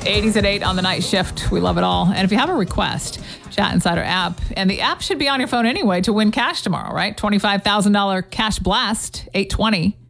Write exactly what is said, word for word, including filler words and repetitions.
eighties at eight on the night shift. We love it all. And if you have a request, Chat Insider app. And the app should be on your phone anyway to win cash tomorrow, right? twenty-five thousand dollars cash blast, eight twenty.